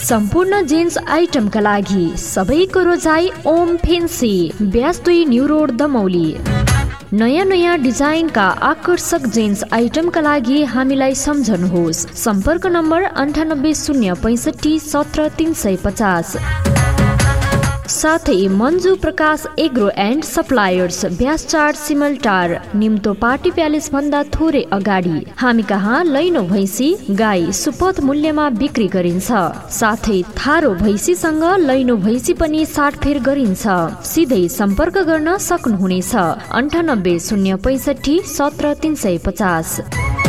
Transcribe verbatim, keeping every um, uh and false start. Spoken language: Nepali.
सम्पूर्ण जेन्स आइटमका लागि सबैको रोजाई ओम फेन्सी ब्यास दुई न्यू रोड दमौली। नयाँ नयाँ डिजाइनका आकर्षक जेन्स आइटमका लागि हामीलाई सम्झनुहोस्। सम्पर्क नम्बर अन्ठानब्बे शून्य पैँसठी सत्र तिन सय पचास। साथै मन्जु प्रकाश एग्रो एन्ड सप्लायर्स ब्यास चार सिमलटार निम्तो पार्टी प्यालेस भन्दा थोरै अगाडि। हामी कहाँ लैनो भैँसी गाई सुपथ मूल्यमा बिक्री गरिन्छ। साथै थारो भैँसीसँग लैनो भैँसी पनि साटफेर गरिन्छ। सिधै सम्पर्क गर्न सक्नुहुनेछ अन्ठानब्बे शून्य पैँसठी सत्र तिन सय पचास।